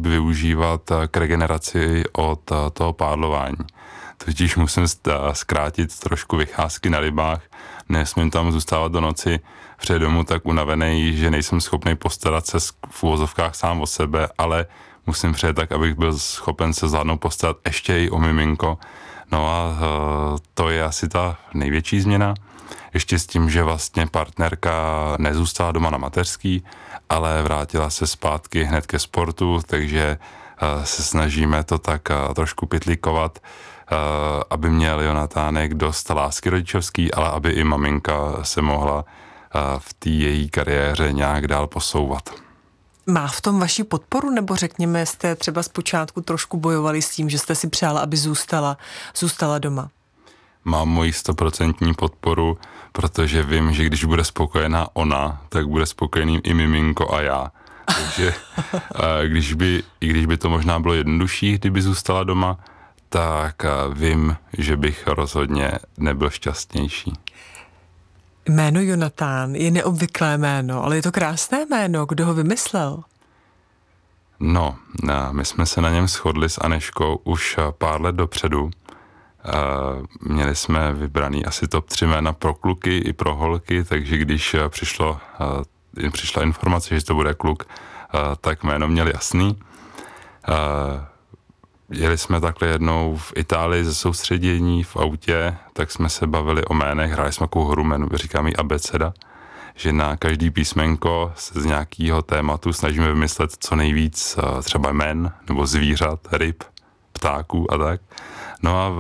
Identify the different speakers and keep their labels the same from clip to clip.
Speaker 1: líp využívat k regeneraci od toho pádlování. Totiž musím zkrátit trošku vycházky na rybách, nesmím tam zůstávat do noci, přijde domů tak unavený, že nejsem schopný postarat se v uvozovkách sám o sebe, ale musím přijet tak, abych byl schopen se zvládnout postarat ještě i o miminko. No a to je asi ta největší změna. Ještě s tím, že vlastně partnerka nezůstala doma na mateřský, ale vrátila se zpátky hned ke sportu, takže se snažíme to tak trošku pytlíkovat, aby měl Jonatánek dost lásky rodičovský, ale aby i maminka se mohla v té její kariéře nějak dál posouvat.
Speaker 2: Má v tom vaši podporu, nebo řekněme, jste třeba zpočátku trošku bojovali s tím, že jste si přála, aby zůstala doma?
Speaker 1: Mám moji 100% podporu, protože vím, že když bude spokojená ona, tak bude spokojený i miminko a já. Takže když by to možná bylo jednodušší, kdyby zůstala doma, tak vím, že bych rozhodně nebyl šťastnější.
Speaker 2: Jméno Jonatán je neobvyklé jméno, ale je to krásné jméno. Kdo ho vymyslel?
Speaker 1: No, my jsme se na něm shodli s Aneškou už pár let dopředu. Měli jsme vybraný asi top 3 jména pro kluky i pro holky, takže když přišla informace, že to bude kluk, tak jméno měl jasný. Jeli jsme takhle jednou v Itálii ze soustředění v autě, tak jsme se bavili o jménech, hráli jsme takovou hru, říkáme jí abeceda, že na každý písmenko z nějakého tématu snažíme vymyslet co nejvíc třeba jmen nebo zvířat, ryb, ptáků a tak. No a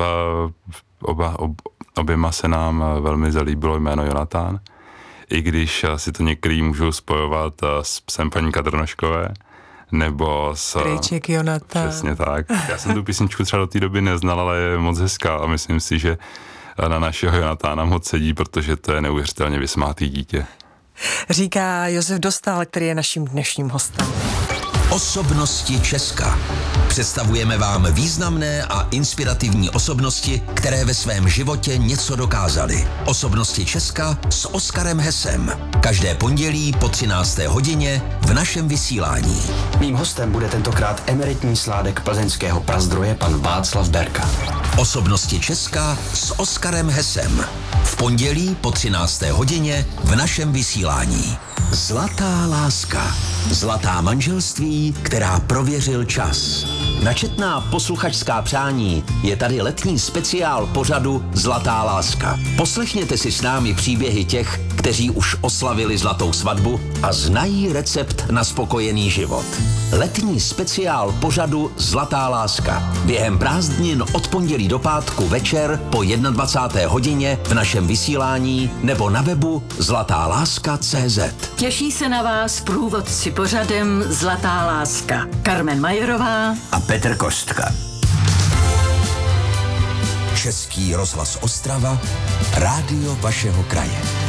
Speaker 1: oběma se nám velmi zalíbilo jméno Jonatán, i když si to některý můžou spojovat s psem paní Kadrnoškové, nebo s...
Speaker 2: Krejček Jonatán.
Speaker 1: Přesně tak. Já jsem tu písničku třeba do té doby neznal, ale je moc hezká a myslím si, že na našeho Jonatána moc sedí, protože to je neuvěřitelně vysmátý dítě.
Speaker 2: Říká Josef Dostál, který je naším dnešním hostem.
Speaker 3: Osobnosti Česka. Představujeme vám významné a inspirativní osobnosti, které ve svém životě něco dokázaly. Osobnosti Česka s Oskarem Hesem. Každé pondělí po 13. hodině v našem vysílání.
Speaker 4: Mým hostem bude tentokrát emeritní sládek plzeňského Prazdroje pan Václav Berka.
Speaker 3: Osobnosti Česka s Oskarem Hesem. V pondělí po 13. hodině v našem vysílání. Zlatá láska. Zlatá manželství, která prověřil čas. Načetná posluchačská přání je tady letní speciál pořadu Zlatá láska. Poslechněte si s námi příběhy těch, kteří už oslavili zlatou svatbu a znají recept na spokojený život. Letní speciál pořadu Zlatá láska. Během prázdnin od pondělí do pátku večer po 21. hodině v našem vysílání nebo na webu zlatáláska.cz.
Speaker 5: Těší se na vás průvodci pořadem Zlatá láska. Karmen Majerová
Speaker 3: a Petr Kostka. Český rozhlas Ostrava, rádio vašeho kraje.